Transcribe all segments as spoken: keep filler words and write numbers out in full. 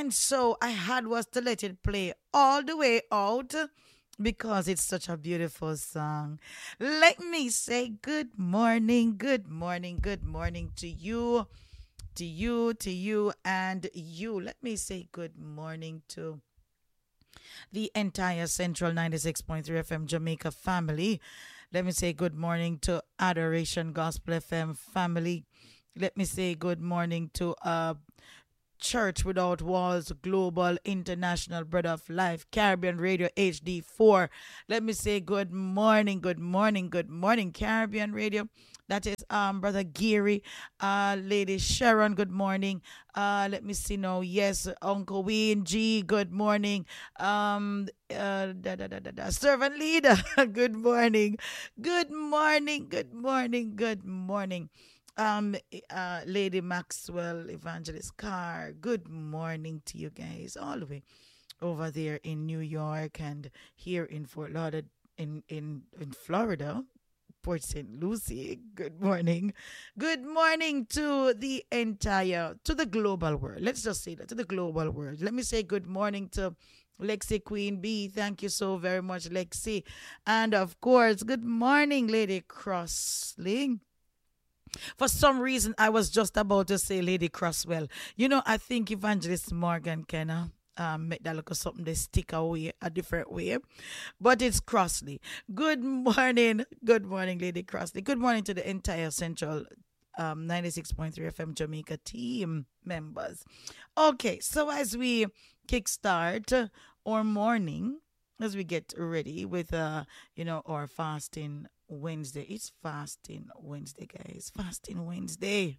And so I had was to let it play all the way out because it's such a beautiful song. Let me say good morning, good morning, good morning to you, to you, to you, and you. Let me say good morning to the entire Central ninety-six point three F M Jamaica family. Let me say good morning to Adoration Gospel F M family. Let me say good morning to uh Church Without Walls Global International Bread of Life Caribbean Radio H D four. Let me say good morning, good morning, good morning, Caribbean Radio. That is um Brother Geary, uh Lady Sharon, good morning. Uh let me see now. Yes, Uncle Wayne G, good morning. Um uh da, da, da, da, da. Servant Leader, good morning. Good morning, good morning, good morning. Um, uh, Lady Maxwell, Evangelist Carr, good morning to you guys, all the way over there in New York and here in Fort Lauderdale, in, in, in Florida, Port Saint Lucie. Good morning. Good morning to the entire, to the global world. Let's just say that, to the global world. Let me say good morning to Lexi Queen B. Thank you so very much, Lexi. And of course, good morning, Lady Crossley. For some reason, I was just about to say Lady Crosswell. You know, I think Evangelist Morgan can uh, um, make that look of something they stick away a different way. But it's Crossley. Good morning. Good morning, Lady Crossley. Good morning to the entire Central um, ninety-six point three F M Jamaica team members. Okay, so as we kickstart our morning, as we get ready with uh you know our fasting Wednesday. It's fasting Wednesday, guys. Fasting Wednesday.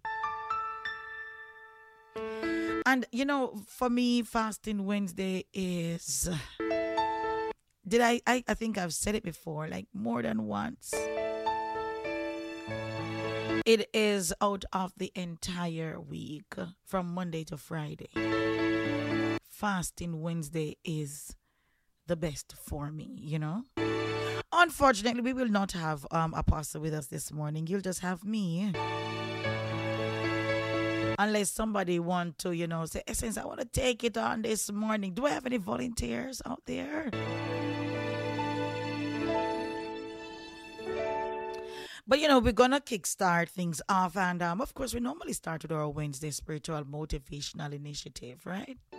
And you know, for me, fasting Wednesday is did I, I I think I've said it before, like more than once. It is out of the entire week from Monday to Friday. Fasting Wednesday is the best for me, you know. Unfortunately, we will not have um Apostle with us this morning. You'll just have me. Unless somebody want to, you know, say, Essence, I want to take it on this morning. Do I have any volunteers out there? But, you know, we're going to kickstart things off. And, um, of course, we normally start with our Wednesday spiritual motivational initiative, right?